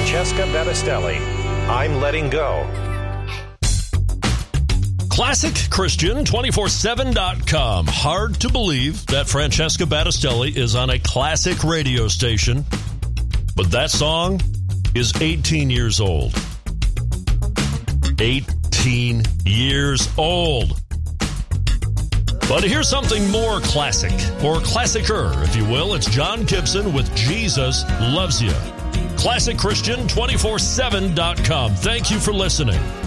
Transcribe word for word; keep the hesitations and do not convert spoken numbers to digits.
Francesca Battistelli, I'm Letting Go. Classic Christian two four seven dot com. Hard to believe that Francesca Battistelli is on a classic radio station, but that song is eighteen years old. eighteen years old. But here's something more classic, or classicer, if you will. It's John Gibson with Jesus Loves You. Classic Christian two four seven dot com. Thank you for listening.